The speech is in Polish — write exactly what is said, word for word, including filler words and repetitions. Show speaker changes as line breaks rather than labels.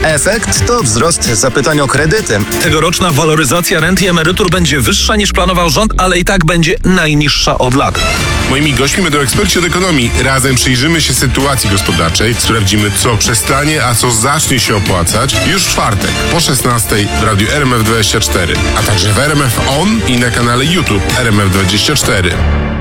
Efekt to wzrost zapytań o kredyty.
Tegoroczna waloryzacja rent i emerytur będzie wyższa niż planował rząd, ale i tak będzie najniższa od lat.
Moimi gośćmi będą eksperci od ekonomii. Razem przyjrzymy się sytuacji gospodarczej, sprawdzimy, co przestanie, a co zacznie się opłacać już w czwartek po szesnastej w radiu R M F dwadzieścia cztery, a także w R M F On i na kanale YouTube R M F dwadzieścia cztery.